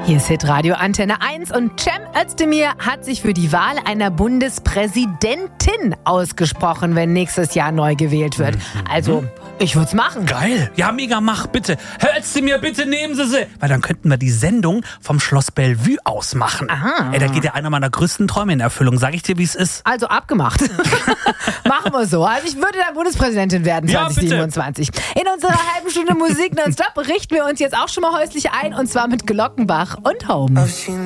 Hier ist Hitradio Antenne 1 und Cem Özdemir hat sich für die Wahl einer Bundespräsidentin ausgesprochen, wenn nächstes Jahr neu gewählt wird. Also, ich würde es machen. Geil. Ja, mega, mach bitte. Herr Özdemir, bitte nehmen Sie sie. Weil dann könnten wir die Sendung vom Schloss Bellevue aus machen. Aha. Ey, da geht ja einer meiner größten Träume in Erfüllung. Sag ich dir, wie es ist. Also abgemacht. Machen wir so. Also ich würde dann Bundespräsidentin werden Ja, 2027. In unserer halben Stunde Musik nonstop richten wir uns jetzt auch schon mal häuslich ein und zwar mit Glockenbach und Home.